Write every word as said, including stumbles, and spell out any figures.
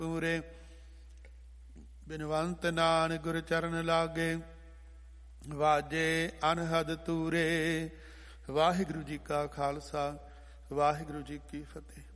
ਪੂਰੇ। ਬਿਨਵੰਤ ਨਾਨਕ ਗੁਰ ਚਰਨ ਲਾਗੇ, ਵਾਜੇ ਅਨਹਦ ਤੂਰੇ। ਵਾਹਿਗੁਰੂ ਜੀ ਕਾ ਖਾਲਸਾ, ਵਾਹਿਗੁਰੂ ਜੀ ਕੀ ਫਤਿਹ।